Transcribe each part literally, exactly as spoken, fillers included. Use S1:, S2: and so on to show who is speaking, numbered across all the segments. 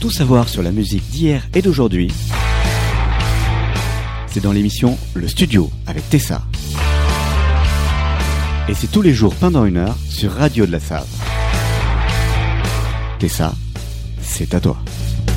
S1: Tout savoir sur la musique d'hier et d'aujourd'hui, c'est dans l'émission Le Studio avec Tessa. Et c'est tous les jours pendant une heure sur Radio de la Save. Tessa, c'est à toi.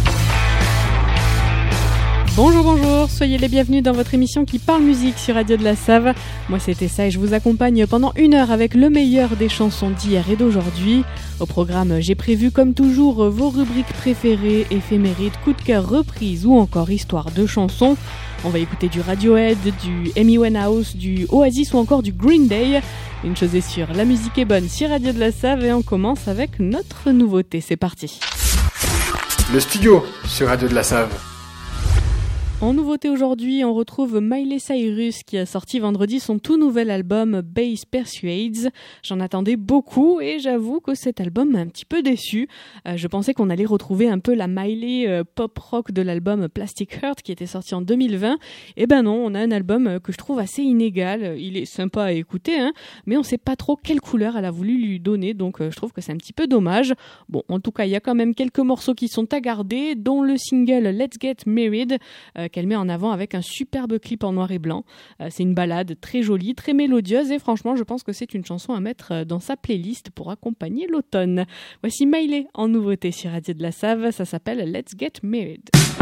S2: Bonjour, bonjour, soyez les bienvenus dans votre émission qui parle musique sur Radio de la Save. Moi c'est Tessa et je vous accompagne pendant une heure avec le meilleur des chansons d'hier et d'aujourd'hui. Au programme, j'ai prévu comme toujours vos rubriques préférées, éphémérides, coups de cœur, reprises ou encore histoire de chansons. On va écouter du Radiohead, du Amy Winehouse, du Oasis ou encore du Green Day. Une chose est sûre, la musique est bonne sur Radio de la Save et on commence avec notre nouveauté. C'est parti.
S3: Le Studio sur Radio de la Save.
S2: En nouveauté aujourd'hui, on retrouve Miley Cyrus qui a sorti vendredi son tout nouvel album Bass Persuades. J'en attendais beaucoup et j'avoue que cet album m'a un petit peu déçu. Euh, je pensais qu'on allait retrouver un peu la Miley euh, pop-rock de l'album Plastic Heart qui était sorti en deux mille vingt. Et ben non, on a un album que je trouve assez inégal. Il est sympa à écouter, hein, mais on sait pas trop quelle couleur elle a voulu lui donner, donc euh, je trouve que c'est un petit peu dommage. Bon, en tout cas, il y a quand même quelques morceaux qui sont à garder, dont le single Let's Get Married, euh, qu'elle met en avant avec un superbe clip en noir et blanc. Euh, c'est une ballade très jolie, très mélodieuse et franchement je pense que c'est une chanson à mettre dans sa playlist pour accompagner l'automne. Voici Miley en nouveauté sur Radio de la Save, ça s'appelle Let's Get Married.